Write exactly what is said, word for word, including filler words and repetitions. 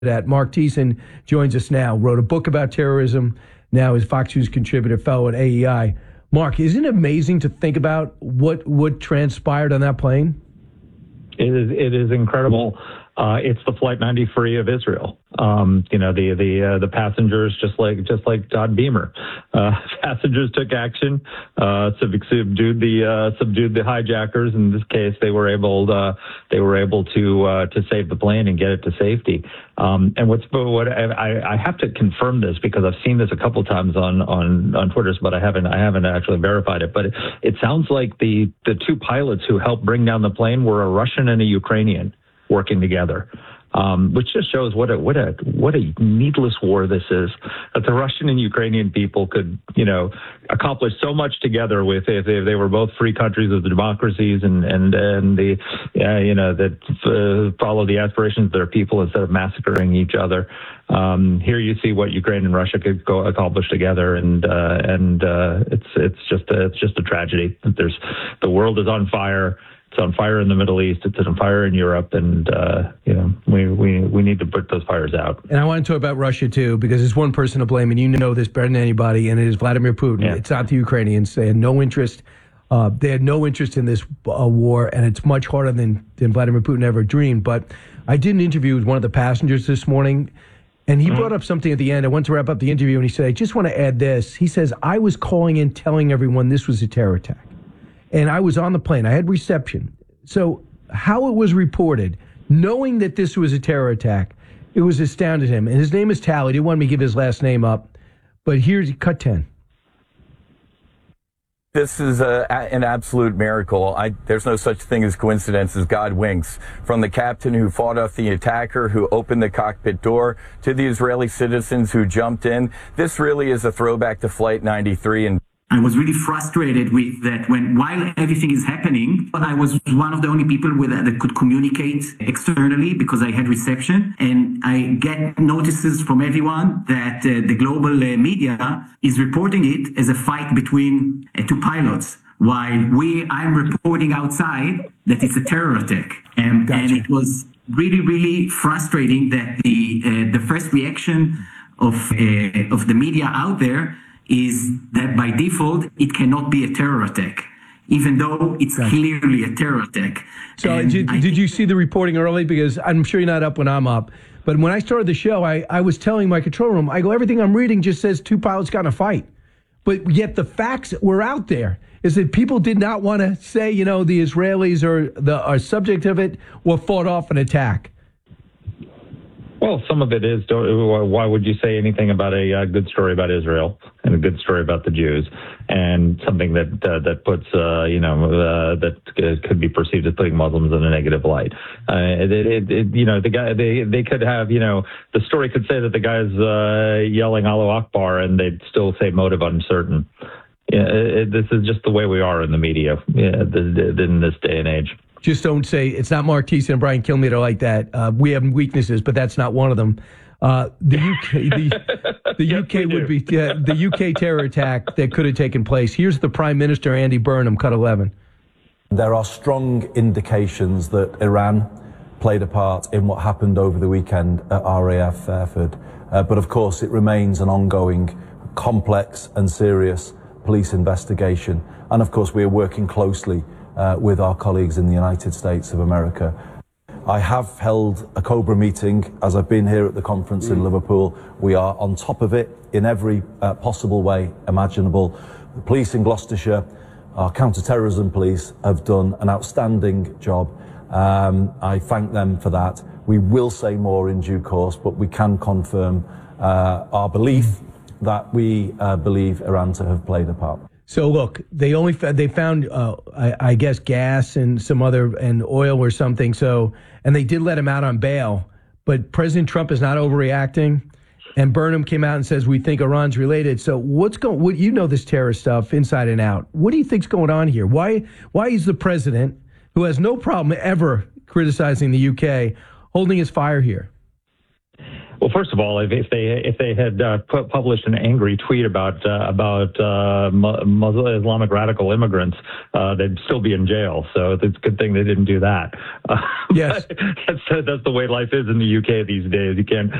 that. Mark Thiessen joins us now, wrote a book about terrorism, now is Fox News contributor, fellow at A E I. Mark, isn't it amazing to think about what, what transpired on that plane? It is, it is incredible. Uh, it's the Flight ninety-three of Israel. Um, you know, the the uh, the passengers, just like just like Todd Beamer, uh, passengers took action, uh, subdued the uh, subdued the hijackers. In this case, they were able to, they were able to uh, to save the plane and get it to safety. Um, and what's what I, I have to confirm this because I've seen this a couple times on on on Twitter, but I haven't I haven't actually verified it. But it, it sounds like the the two pilots who helped bring down the plane were a Russian and a Ukrainian working together, um, which just shows what a what a what a needless war this is. That the Russian and Ukrainian people could, you know, accomplish so much together with if they, if they were both free countries of the democracies and and and the uh, you know that uh, follow the aspirations of their people instead of massacring each other. Um, here you see what Ukraine and Russia could go accomplish together, and uh, and uh, it's it's just a, it's just a tragedy. There's the world is on fire. It's on fire in the Middle East. It's on fire in Europe, and uh, you know we, we we need to put those fires out. And I want to talk about Russia too, because there's one person to blame, and you know this better than anybody, and it is Vladimir Putin. Yeah. It's not the Ukrainians. They had no interest. Uh, they had no interest in this uh, war, and it's much harder than than Vladimir Putin ever dreamed. But I did an interview with one of the passengers this morning, and he mm-hmm. brought up something at the end. I went to wrap up the interview, and he said, "I just want to add this." He says, "I was calling in, telling everyone this was a terror attack." And I was on the plane. I had reception. So how it was reported, knowing that this was a terror attack, it was astounded him. And his name is Tally. He didn't want me to give his last name up. But here's cut ten. This is a, an absolute miracle. I, there's no such thing as coincidence as God winks. From the captain who fought off the attacker, who opened the cockpit door, to the Israeli citizens who jumped in, this really is a throwback to Flight ninety-three. And I was really frustrated with that when, while everything is happening, I was one of the only people with, that could communicate externally because I had reception. And I get notices from everyone that uh, the global uh, media is reporting it as a fight between uh, two pilots, while we, I'm reporting outside that it's a terror attack. Um, gotcha. And it was really, really frustrating that the, uh, the first reaction of, uh, of the media out there is that by default, it cannot be a terror attack, even though it's right. clearly a terror attack. So did, did you see the reporting early? Because I'm sure you're not up when I'm up. But when I started the show, I, I was telling my control room, I go, everything I'm reading just says two pilots got in a fight. But yet the facts were out there, is that people did not want to say, you know, the Israelis are the are subject of it or fought off an attack. Well, some of it is. Why would you say anything about a uh, good story about Israel and a good story about the Jews, and something that uh, that puts uh, you know uh, that could be perceived as putting Muslims in a negative light? Uh, it, it, it, you know, the guy they they could have you know the story could say that the guy's uh, yelling Allahu Akbar, and they'd still say motive uncertain. Yeah, it, this is just the way we are in the media yeah, in this day and age. Just don't say it's not Mark Thiessen and Brian Kilmeter like that. Uh, we have weaknesses, but that's not one of them. Uh, the U K, the, the yes, U K would be uh, the U K terror attack that could have taken place. Here's the Prime Minister, Andy Burnham, cut eleven. There are strong indications that Iran played a part in what happened over the weekend at R A F Fairford. Uh, but of course, it remains an ongoing, complex and serious police investigation. And of course, we are working closely Uh, with our colleagues in the United States of America. I have held a COBRA meeting as I've been here at the conference mm. in Liverpool. We are on top of it in every uh, possible way imaginable. The police in Gloucestershire, our counter-terrorism police, have done an outstanding job. Um, I thank them for that. We will say more in due course, but we can confirm uh, our belief that we uh, believe Iran to have played a part. So look, they only they found, uh, I, I guess, gas and some other and oil or something. So, and they did let him out on bail. But President Trump is not overreacting, and Burnham came out and says we think Iran's related. So what's going? What you know this terror stuff inside and out. What do you think's going on here? Why why is the president, who has no problem ever criticizing the U K, holding his fire here? Well, first of all, if, if they if they had uh, pu- published an angry tweet about uh, about uh, Muslim Islamic radical immigrants, uh, they'd still be in jail. So it's a good thing they didn't do that. Uh, yes, that's that's the way life is in the U K these days. You can't